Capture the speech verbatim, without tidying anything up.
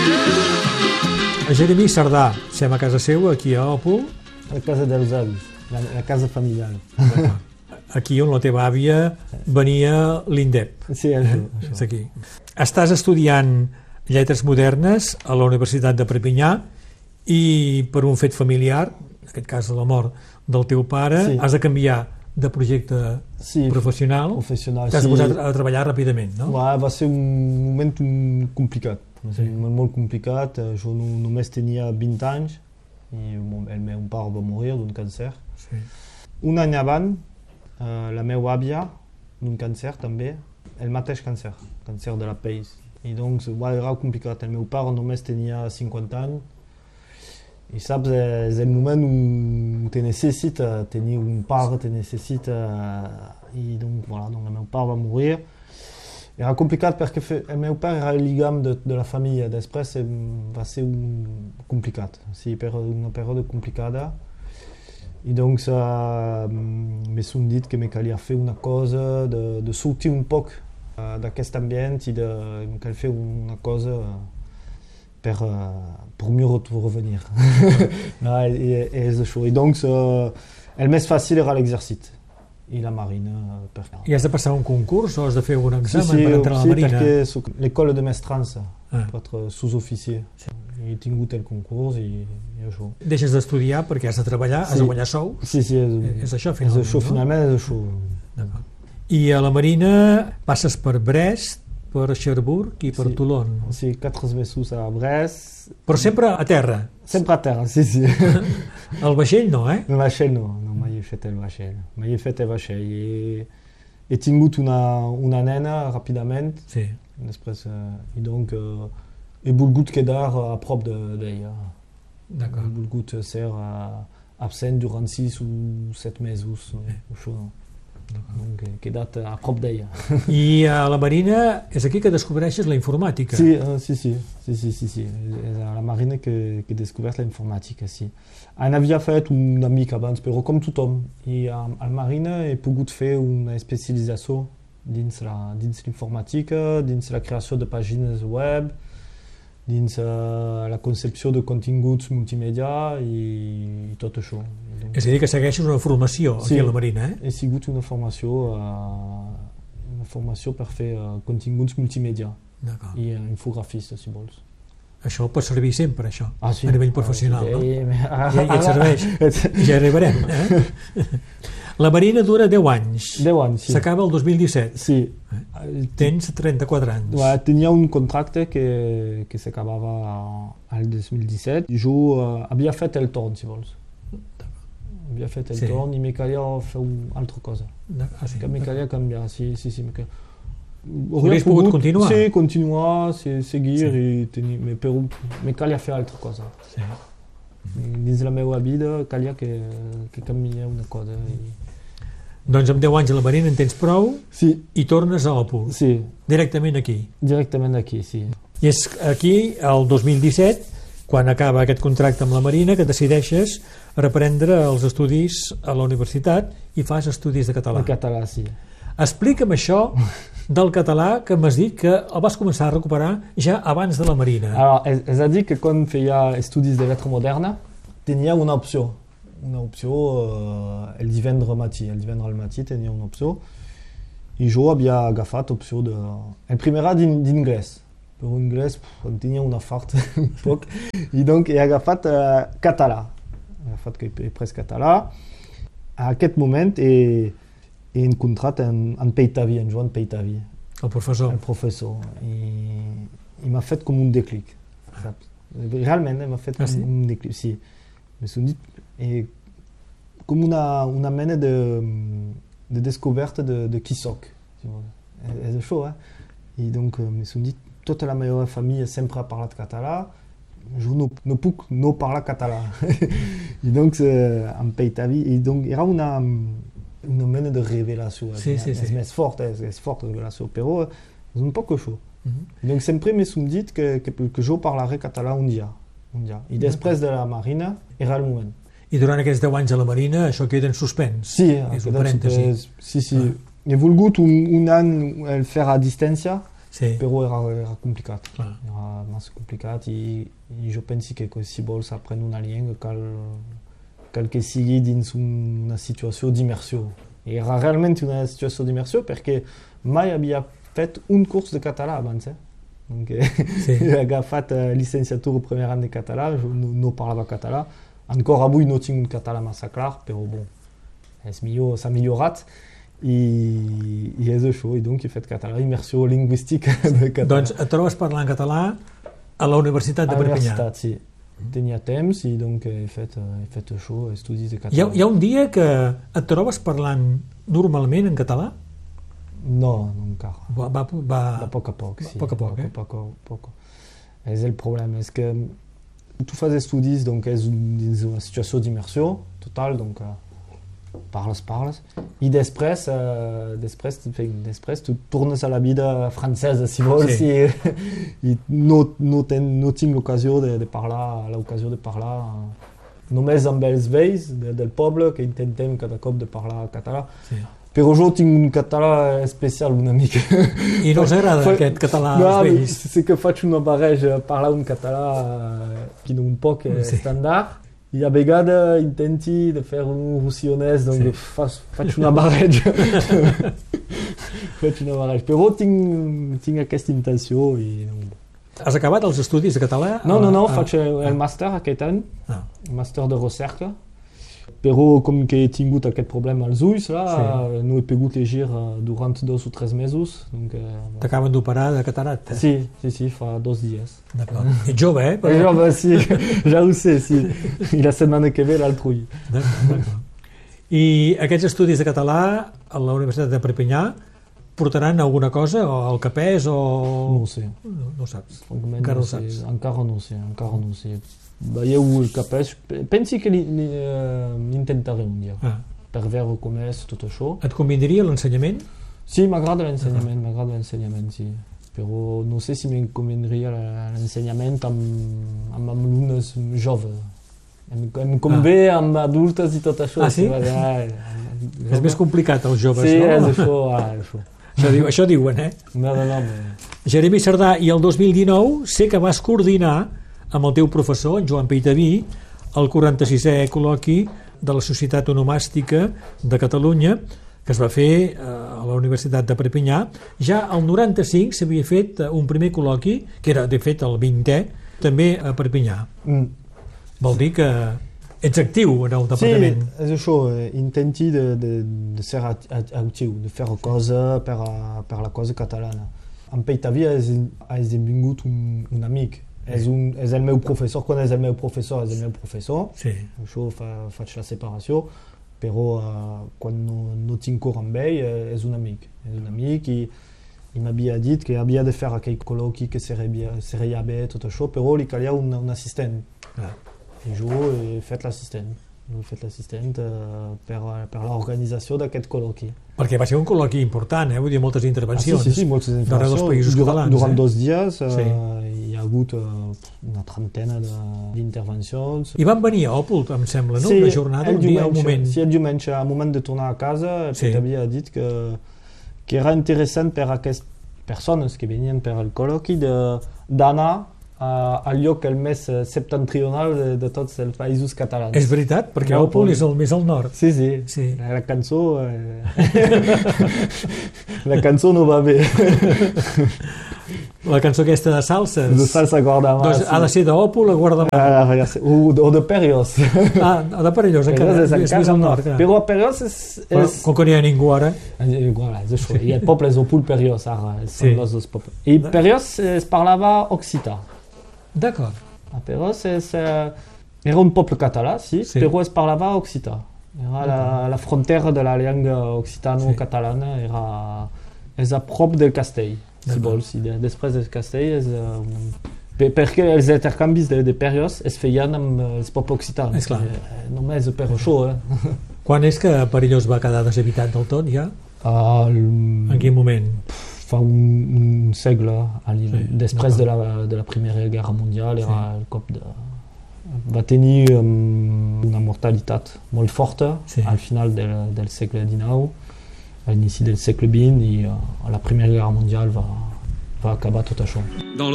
Jeremí Sardà, som a casa seva, aquí a Òpol. A casa dels avis, la, la casa familiar. Aquí on la teva àvia venia l'INDEP. Sí, això. Eh? És aquí. Estàs estudiant Lletres Modernes a la Universitat de Perpinyà i per un fet familiar, en aquest cas la mort del teu pare, sí. Has de canviar de projecte sí, professional. professional T'has sí. posat a treballar ràpidament, no? Va, va ser un moment complicat. Va ser un moment molt complicat. Jo no, només tenia vint anys i el meu pare va morir d'un càncer. Sí. Un any abans, Uh, la meva àvia, d'un càncer també, el mateix càncer, càncer de la pell. I doncs va, era complicat. El meu pare només tenia cinquanta anys i saps, és el moment on te necessita tenir un pare, te necessita... I doncs, voilà, donc el meu pare va morir. Era complicat perquè el meu pare era el lligam de, de la família. Després va ser un... complicat, sí, per una període complicada. I doncs uh, m'he dit que me calia fer una cosa, de, de sortir un poc uh, d'aquest ambient i de, me cal fer una cosa per, uh, per mieux revenir. ah, i, i és això. I doncs uh, el més fàcil era l'exèrcit i la marina. Per... I has de passar un concurs o has de fer un examen sí, sí, per entrar a la sí, marina? Sí, perquè soc l'école de mestrança, ah. per être sous-officier. Sí. He tingut el concurs i, i això. Deixes d'estudiar perquè has de treballar, sí. Has de guanyar sou? Sí, sí. És, és això, finalment, és això, no? finalment és això. I a la Marina passes per Brest, per Cherbourg i per sí. Toulon. Sí, quatre mesos a Brest. Però sempre a terra? Sempre a terra, sí, sí. El vaixell no, eh? El vaixell no, no mai he fet el vaixell. Mai he fet el vaixell. He, he tingut una, una nena ràpidament. Sí. Després, eh, i donc... Eh, he volgut quedar a prop d'ella. D'accord. He volgut ser uh, absent durant sis o set mesos. Eh. Això, donc he quedat a prop d'ella. I a la Marina és aquí que descobreixes la informàtica. Sí, uh, sí, sí, sí, sí, sí, sí. És a la Marina que, que he descobert la informàtica, sí. En havia fet un amic abans, però com tothom. I a, a la Marina he pogut fer una especialització dins la, dins l'informàtica, dins la creació de pàgines web, dins uh, la concepció de continguts multimèdia i, i tot això. Donc, és a dir, que segueixes una formació sí, aquí a la Marina, eh? He sigut una formació, uh, una formació per fer uh, continguts multimèdia i uh, infografista, si vols. Això pot servir sempre, això, ah, sí. a nivell professional, ah, sí. no? Ah, ja, ja et serveix, ja arribarem. Eh? La Marina dura deu anys. deu anys, sí. S'acaba el dos mil disset. Sí. Tens trenta-quatre anys. Ouais, tenia un contracte que, que s'acabava al dos mil disset. Jo uh, havia fet el torn, si vols. Havia fet el sí. torn i me calia fer una altra cosa. Ah, sí. Que me calia canviar, sí, sí, sí. Que... Hauries pogut continuar? Sí, continuar, sí, seguir, sí. I tenir, però me calia fer altra cosa. Sí. Dins la meva vida calia que, que canviï una cosa. I... Doncs amb deu anys a la Marina en tens prou sí. I tornes a Òpol. Sí. Directament aquí. Directament aquí, sí. I és aquí, el dos mil disset, quan acaba aquest contracte amb la Marina, que decideixes reprendre els estudis a la universitat i fas estudis de català. De català, sí. Explica'm això del català que m'has dit que el vas començar a recuperar ja abans de la Marina. Alors, és, és a dir que quan feia estudis de lletra moderna tenia una opció. Una opció uh, el divendres matí. El divendres al matí tenia una opció i jo havia agafat opció de... El primer era d'inglès. Per anglès en tenia una fart un poc i donc he agafat uh, català. He agafat que he pres català. A aquest moment he, he encontrat en, en Peitavi, en Joan Peitavi. El professor. El professor. I, i m'ha fet com un déclic. Saps? Realment m'ha fet ah, com sí? un déclic. Sí. Me suis dit, et comme una, una mena de, de découverte de, de qui soc. És això, eh? I donc me suis dit, tota la meva família sempre ha parlat català, jo no, no puc no parlar català. I donc, eh, en Peitavi, i donc era una, una mena de revelació. Sí, sí, és, sí. És més fort, és, és fort revelació, però és un poc això. Mm-hmm. Donc sempre me suis dit que, que, que jo parlaré català un dia. Un dia. I després de la Marina era el moment. I durant aquests deu anys a la Marina això queda en suspens. Sí, és un parèntesi. Sí, sí. Ah. He volgut un, un any el fer a distància, sí. però era, era complicat. Clar. Era massa complicat i, i jo penso que si vols aprendre una llengua cal, cal que sigui dins una situació d'immersió. I era realment una situació d'immersió perquè mai havia fet un curs de català abans. Eh? Donc, sí. He agafat uh, llicenciatura primer any de català, jo no, no parlava català. Encara avui no tinc un català massa clar, però bon, és millor, s'ha millorat. I, i és això, i donc he fet català, immersió lingüística de català. Doncs et trobes parlant català a la Universitat de a Perpinyà. A la universitat, sí. Tenia temps i donc he fet, he fet això, estudis de català. Hi ha, hi ha un dia que et trobes parlant normalment en català? No, no encara. Va, va, va, va poc a poc, sí. A poc a poc, eh? Poc a poc. És el problema, és que tu fas estudis, donc és dins una situació d'immersió total, donc parles, parles, i després, uh, després, després tu tornes a la vida francesa, si vols, sí. i, i no, no, ten, no tinc l'ocasió de, de parlar, l'ocasió de parlar només amb els vells de, del poble, que intentem cada cop de parlar català. Sí. Però jo tinc un català especial una mica. I no us agrada Fa... aquest català no, als vells? Sí que faig una barreja, parlar un català que un poc sí. estàndard, i a vegades intenti de fer un russionès, doncs sí. faig, faig una barreja. faig una barreja. Però tinc, tinc aquesta intenció. I... Has acabat els estudis de català? No, no, no, ah, faig el ah. màster aquest any, ah. màster de recerca. Però com que he tingut aquest problema als ulls, là, sí. no he pogut llegir durant dos o tres mesos. Donc, eh, t'acaben d'operar de cataracta? Sí, sí, sí, fa dos dies. D'acord. Ets jove, eh? Però... jove, sí, ja ho sé, sí. I la setmana que ve l'altre ull. D'acord. I aquests estudis de català a la Universitat de Perpinyà portaran alguna cosa, o el capès, o... No ho sé. No, no saps. Encara no ho saps. Encara no ho sé, encara no ho sé. Veieu el capès, pensi que l'intentaré un dia, ah. per veure com és tot això. Et convindria l'ensenyament? Sí, m'agrada l'ensenyament, ah. m'agrada l'ensenyament, sí. Però no sé si em convindria l'ensenyament amb, amb alumnes joves. Em, em convé ah. amb adultes i tot això. Ah, sí? Ah, és més complicat els joves, sí, no? Sí, és això, ah, això. Això, diu, això diuen, eh? No, no, no. Jeremy Cerdà, i el dos mil dinou sé que vas coordinar amb el teu professor, en Joan Peitaví, el quaranta-sisè col·loqui de la Societat Onomàstica de Catalunya, que es va fer a la Universitat de Perpinyà. Ja al noranta-cinc s'havia fet un primer col·loqui, que era de fet el vintè, també a Perpinyà. Mm. Vol dir que ets actiu en el departament. Sí, és això, intenti de, de, de ser actiu, de fer cosa per, a, per la cosa catalana. En Peitaví ha esdevingut un, un amic. És, un, és el meu professor, quan és el meu professor, és el meu professor. Sí. Això fa, faig la separació, però uh, quan no, no tinc cor amb ell, uh, és un amic. És un amic i, i m'havia dit que havia de fer aquell col·loqui que seria, seria bé, tot això, però li calia un, un assistent. Ah. I jo he fet l'assistent. He fet l'assistent uh, per, per l'organització d'aquest col·loqui. Perquè va ser un col·loqui important, eh? Vull dir, moltes intervencions. Ah, sí, sí, sí, moltes intervencions. D'arreu dels països durant, catalans. Durant eh? dos dies uh, sí. hi ha hagut uh, una trentena d'intervencions. I van venir a Òpol, em sembla, no? Sí, una jornada, un dia, un moment. Sí, el diumenge, al moment de tornar a casa, sí. t'havia dit que, que era interessant per a aquestes persones que venien per al col·loqui d'anar Uh, al lloc el més uh, septentrional de, de tots els països catalans. És veritat, perquè no, Òpol és el més al nord. Sí, sí. sí. La cançó... Eh... la cançó no va bé. La cançó aquesta de salses. De salsa Guardamar. Doncs sí. Ha de ser d'Òpol a Guardamar. Ah, o, o de Perllós. Ah, de Perllós, encara. Perllós és, és més al nord. nord. Però a Perllós és... és... Com que no hi ha ningú ara. Voilà, és això. I el poble és Òpol-Perllós, ara. Són sí. els dos pobles. I Perllós es parlava occità. D'accord. A Perllós és, eh, era un poble català, sí, sí. però es parlava occità. Era la, la frontera de la llengua occitano-catalana, sí. era, és a prop del castell, si vols. I de, després del castell és... Um, perquè els intercanvis de, de Perllós es feien amb els pobles occitans. És clar. Eh, només per això, eh? Quan és que Perllós va quedar deshabitat del tot, ja? Uh, en quin moment? Fa un, un segle, sí, després de la, de la Primera Guerra Mundial, era sí. el cop de... va tenir um, una mortalitat molt forta sí. al final del, del segle dinou, a l'inici del segle vint, i uh, a la Primera Guerra Mundial va, va acabar tot això. Dans